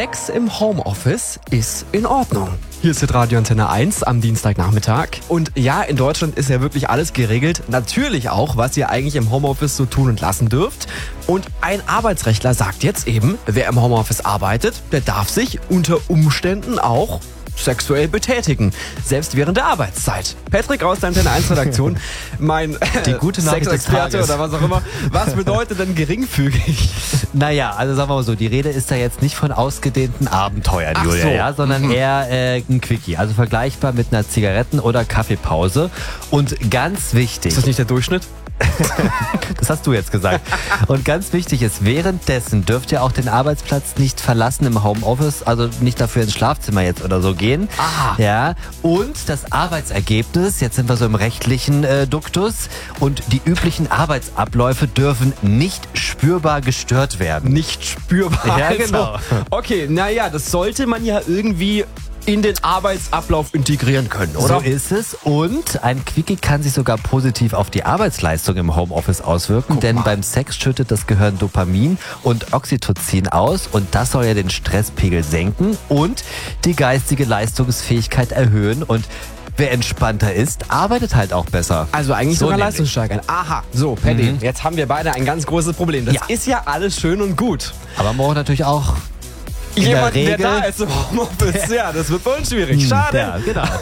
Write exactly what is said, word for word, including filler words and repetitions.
Sex im Homeoffice ist in Ordnung. Hier ist Radio Antenne eins am Dienstagnachmittag. Und ja, in Deutschland ist ja wirklich alles geregelt. Natürlich auch, was ihr eigentlich im Homeoffice so tun und lassen dürft. Und ein Arbeitsrechtler sagt jetzt eben, wer im Homeoffice arbeitet, der darf sich unter Umständen auch sexuell betätigen, selbst während der Arbeitszeit. Patrick aus der Antenne eins Redaktion, mein äh, Die gute Nachricht des Sexexperte Tages. oder was auch immer. Was bedeutet denn geringfügig? Naja, also sagen wir mal so, die Rede ist da jetzt nicht von ausgedehnten Abenteuern, Ach Julia, so. ja, sondern eher äh, ein Quickie. Also vergleichbar mit einer Zigaretten- oder Kaffeepause. Und ganz wichtig, Ist das nicht der Durchschnitt? das hast du jetzt gesagt. Und ganz wichtig ist, währenddessen dürft ihr auch den Arbeitsplatz nicht verlassen im Homeoffice, also nicht dafür ins Schlafzimmer jetzt oder so gehen. Ah. Ja. Und das Arbeitsergebnis, jetzt sind wir so im rechtlichen äh, Duktus, und die üblichen Arbeitsabläufe dürfen nicht spürbar gestört werden. Nicht spürbar. Ja, Also, genau. okay, naja, das sollte man ja irgendwie in den Arbeitsablauf integrieren können, oder? So ist es. Und ein Quickie kann sich sogar positiv auf die Arbeitsleistung im Homeoffice auswirken, Guck denn mal. beim Sex schüttet das Gehirn Dopamin und Oxytocin aus und das soll ja den Stresspegel senken und die geistige Leistungsfähigkeit erhöhen. Und wer entspannter ist, arbeitet halt auch besser. Also eigentlich So sogar nämlich. Leistungssteigern. Aha, so, Paddy, Mhm. jetzt haben wir beide ein ganz großes Problem. Das Ja. ist ja alles schön und gut. Aber man braucht natürlich auch in Jemand, der der Regel... da ist im Homeoffice, ja, das wird bei uns schwierig. Hm, Schade. Ja, genau.